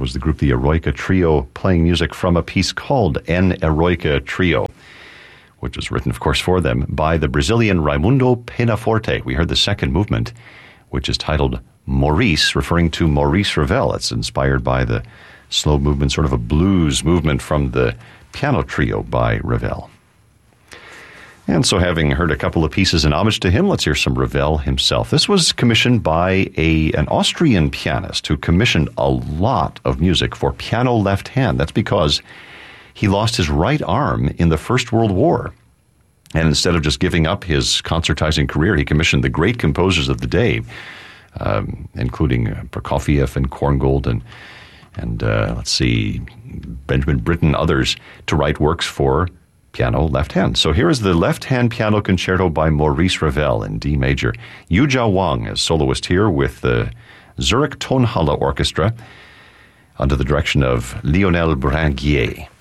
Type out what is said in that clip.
was the group the Eroica Trio, playing music from a piece called En Eroica Trio, which was written, of course, for them by the Brazilian Raimundo Penaforte. We heard the second movement, which is titled Maurice, referring to Maurice Ravel. It's inspired by the slow movement, sort of a blues movement from the piano trio by Ravel. And so, having heard a couple of pieces in homage to him, let's hear some Ravel himself. This was commissioned by an Austrian pianist who commissioned a lot of music for piano left hand. That's because he lost his right arm in the First World War. And instead of just giving up his concertizing career, he commissioned the great composers of the day, including Prokofiev and Korngold and let's see, Benjamin Britten, others, to write works for piano left hand. So here is the left hand piano concerto by Maurice Ravel in D major. Yujia Wang is soloist here with the Zurich Tonhalle Orchestra under the direction of Lionel Bringuier.